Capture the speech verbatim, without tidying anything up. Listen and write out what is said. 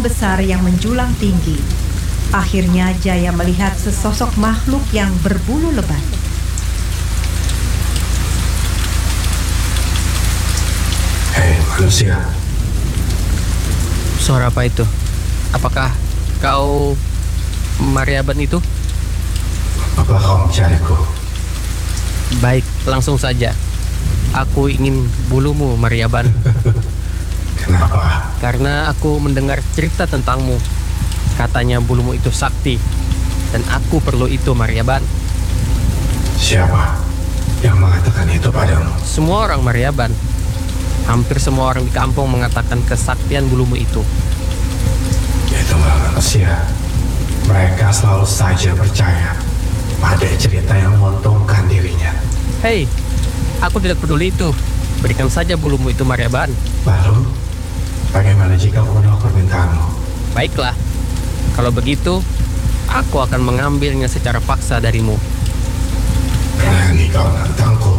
besar yang menjulang tinggi. Akhirnya Jaya melihat sesosok makhluk yang berbulu lebat. Hei manusia, Suara apa itu? Apakah kau Maryaban itu? apa kau mencariku? Baik, langsung saja. Aku ingin bulumu, Maryaban. Kenapa? Karena aku mendengar cerita tentangmu. Katanya bulumu itu sakti. Dan aku perlu itu, Maryaban. Siapa yang mengatakan itu padamu? Semua orang Maryaban. Hampir semua orang di kampung mengatakan kesaktian bulumu itu. Itulah manusia. Mereka selalu saja percaya pada cerita yang menguntungkan dirinya. Hei, aku tidak peduli itu. Berikan saja bulumu itu, Maryaban. Lalu, bagaimana jika aku menolak permintaanmu? Baiklah, kalau begitu, aku akan mengambilnya secara paksa darimu. Berani kau menentangku?